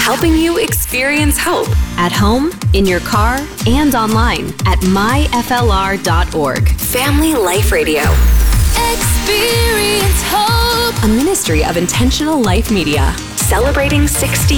helping you experience hope at home, in your car, and online at myflr.org. Family Life Radio. Experience hope. A ministry of Intentional Life Media, celebrating 60